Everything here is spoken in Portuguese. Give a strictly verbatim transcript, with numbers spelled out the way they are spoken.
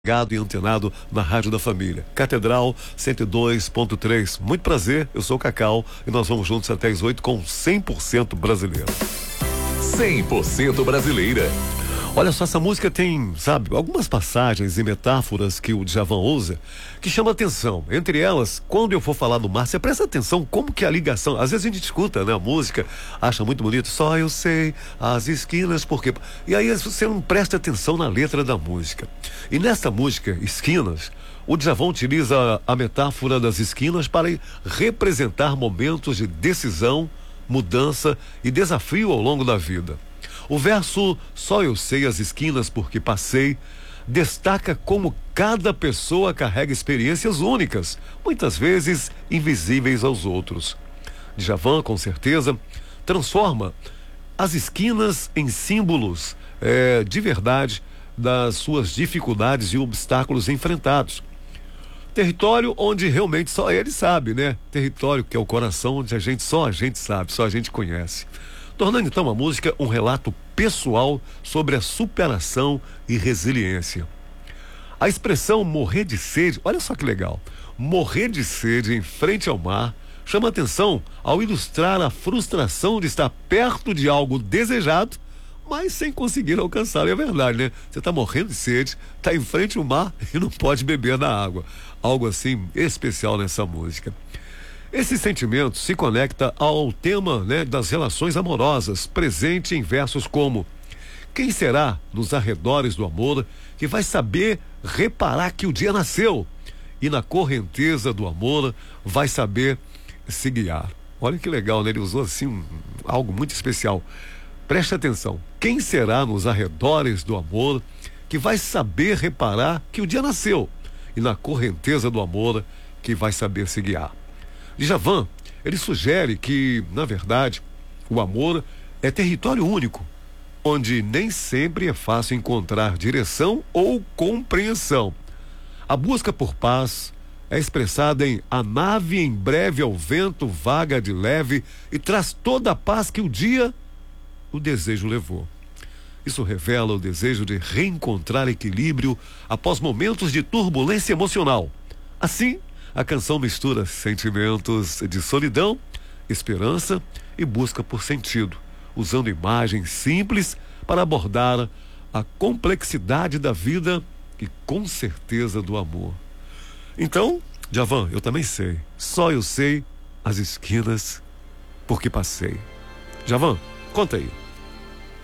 Ligado e antenado na Rádio da Família. Catedral cento e dois ponto três. Muito prazer, eu sou o Cacau e nós vamos juntos até as oito com cem por cento brasileiro. cem por cento brasileira. Olha só, essa música tem, sabe, algumas passagens e metáforas que o Djavan usa que chamam atenção. Entre elas, quando eu for falar do mar, você presta atenção como que a ligação, às vezes a gente escuta, né, a música, acha muito bonito, só eu sei as esquinas, porque... E aí você não presta atenção na letra da música. E nessa música, Esquinas, o Djavan utiliza a metáfora das esquinas para representar momentos de decisão, mudança e desafio ao longo da vida. O verso Só eu sei as esquinas porque passei destaca como cada pessoa carrega experiências únicas, muitas vezes invisíveis aos outros. Djavan, com certeza, transforma as esquinas em símbolos é, de verdade das suas dificuldades e obstáculos enfrentados. Território onde realmente só ele sabe, né? Território que é o coração onde a gente, só a gente sabe, só a gente conhece. Tornando então a música um relato pessoal sobre a superação e resiliência. A expressão morrer de sede, olha só que legal, morrer de sede em frente ao mar, chama atenção ao ilustrar a frustração de estar perto de algo desejado, mas sem conseguir alcançar. É verdade, né? Você está morrendo de sede, está em frente ao mar e não pode beber da água. Algo assim especial nessa música. Esse sentimento se conecta ao tema, né, das relações amorosas, presente em versos como: quem será nos arredores do amor que vai saber reparar que o dia nasceu e na correnteza do amor vai saber se guiar. Olha que legal, né? Ele usou assim um, algo muito especial. Preste atenção. Quem será nos arredores do amor que vai saber reparar que o dia nasceu e na correnteza do amor que vai saber se guiar? Djavan, ele sugere que, na verdade, o amor é território único, onde nem sempre é fácil encontrar direção ou compreensão. A busca por paz é expressada em: a nave em breve ao vento vaga de leve e traz toda a paz que o dia o desejo levou. Isso revela o desejo de reencontrar equilíbrio após momentos de turbulência emocional. Assim, a canção mistura sentimentos de solidão, esperança e busca por sentido, usando imagens simples para abordar a complexidade da vida e, com certeza, do amor. Então, Djavan, eu também sei. Só eu sei as esquinas porque passei. Djavan, conta aí.